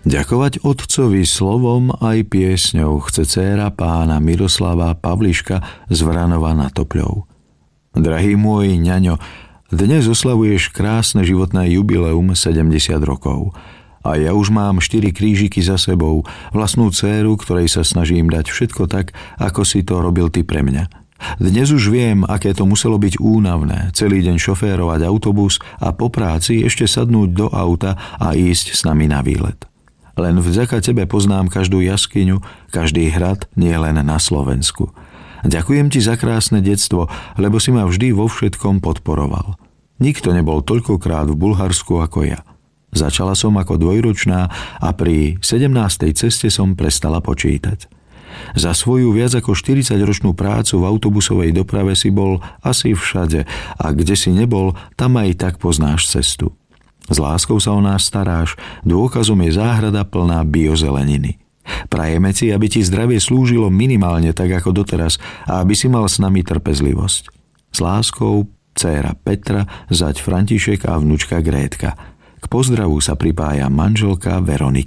Ďakovať otcovi slovom aj piesňou chce dcéra pána Miroslava Pavliška z Vranova nad Topľou. Drahý môj ňaňo, dnes oslavuješ krásne životné jubileum 70 rokov. A ja už mám 4 krížiky za sebou, vlastnú dcéru, ktorej sa snažím dať všetko tak, ako si to robil ty pre mňa. Dnes už viem, aké to muselo byť únavné, celý deň šoférovať autobus a po práci ešte sadnúť do auta a ísť s nami na výlet. Len vďaka tebe poznám každú jaskyňu, každý hrad, nie len na Slovensku. Ďakujem ti za krásne detstvo, lebo si ma vždy vo všetkom podporoval. Nikto nebol toľkokrát v Bulharsku ako ja. Začala som ako dvojročná a pri 17. ceste som prestala počítať. Za svoju viac ako 40-ročnú prácu v autobusovej doprave si bol asi všade a kde si nebol, tam aj tak poznáš cestu. S láskou sa o nás staráš, dôkazom je záhrada plná biozeleniny. Prajeme ti, aby ti zdravie slúžilo minimálne tak ako doteraz a aby si mal s nami trpezlivosť. S láskou, dcéra Petra, zať František a vnučka Grétka. K pozdravu sa pripája manželka Veronika.